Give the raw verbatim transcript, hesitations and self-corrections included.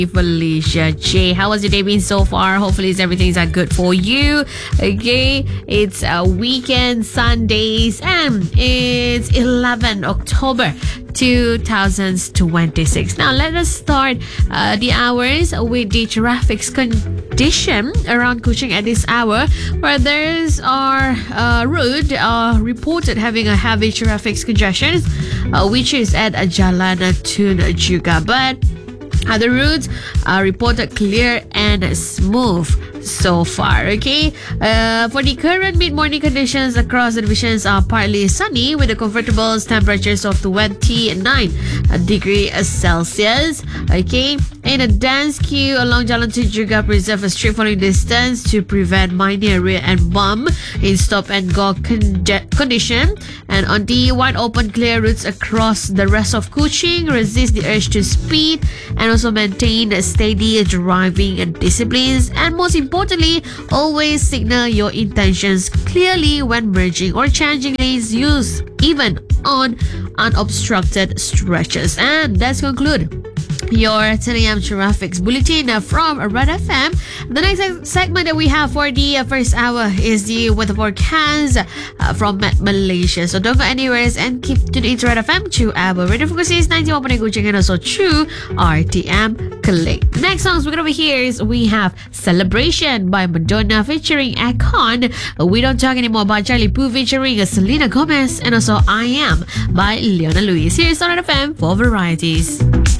Felicia J. How has your day been so far? Hopefully everything's uh, good for you. Okay, it's a uh, weekend Sundays and it's eleventh October two thousand twenty-six. Now let us start uh, the hours with the traffic condition around Kuching at this hour, where there's our uh, road uh, reported having a heavy traffic congestion, uh, which is at Jalan Tun Juga, but other routes are reported clear and smooth so far. Okay, uh, for the current mid-morning conditions across the divisions are partly sunny with the comfortable temperatures of twenty-nine degrees Celsius. Okay, in a dense queue along Jalan Tujuga, preserve a strict following distance to prevent minor rear and bump in stop and go con- condition. And on the wide open clear routes across the rest of Kuching, resist the urge to speed and also maintain a steady driving disciplines. And most importantly, always signal your intentions clearly when merging or changing lanes, use even on unobstructed stretches. And that's conclude your ten a.m. traffic bulletin from Red F M. The next segment that we have for the first hour is the weather forecast uh, from Met Malaysia. So don't go anywhere and keep tuned into Red F M to our radio frequency is ninety-one point eight Kuching and also true R T M Click. The next songs we're gonna hear is we have Celebration by Madonna featuring Akon. We don't talk anymore about Charlie Puth featuring Selena Gomez, and also I Am by Leona Lewis. Here's on Red F M for varieties.